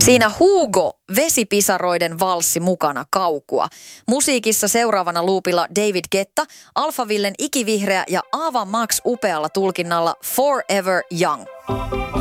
Siinä Hugo, vesipisaroiden valssi mukana kaukua. Musiikissa seuraavana luupilla David Guetta, Alphavillen ikivihreä ja Ava Max upealla tulkinnalla Forever Young.